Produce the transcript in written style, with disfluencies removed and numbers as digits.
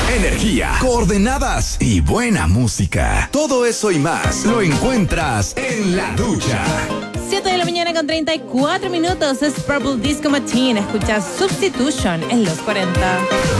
energía, coordenadas y buena música. Todo eso y más lo encuentras en La Ducha. 7 de la mañana con 34 minutos. Es Purple Disco Machine. Escuchas Substitution en los 40.